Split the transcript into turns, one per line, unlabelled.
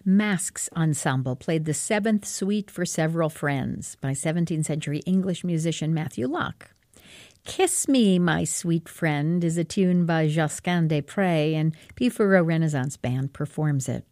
Masks Ensemble played the seventh suite for Several Friends by 17th century English musician Matthew Locke. Kiss Me, My Sweet Friend is a tune by Josquin des Prez, and Pifero Renaissance Band performs it.